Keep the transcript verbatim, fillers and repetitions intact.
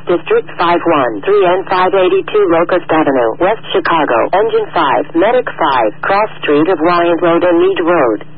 District five one three N five eighty-two Locust Avenue, West Chicago. Engine five, Medic five, Cross Street of Wyant Road and Mead Road.